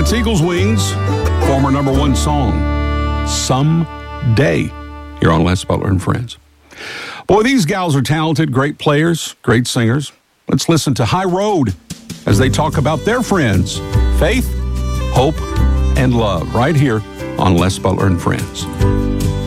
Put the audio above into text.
That's Eagles Wings, former number one song, Someday, here on Les Butler and Friends. Boy, these gals are talented, great players, great singers. Let's listen to High Road as they talk about their friends, faith, hope, and love, right here on Les Butler and Friends.